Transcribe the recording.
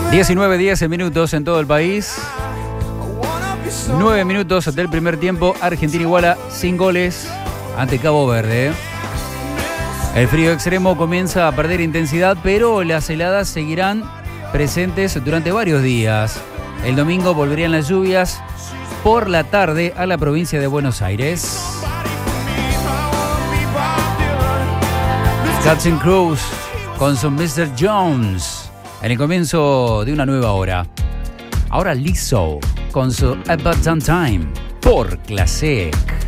19:10 minutos en todo el país. 9 minutos del primer tiempo. Argentina iguala sin goles ante Cabo Verde. El frío extremo comienza a perder intensidad, pero las heladas seguirán presentes durante varios días. El domingo volverían las lluvias por la tarde a la provincia de Buenos Aires. Captain Cruz con su Mr. Jones en el comienzo de una nueva hora. Ahora Lizzo con su About Damn Time por Classic.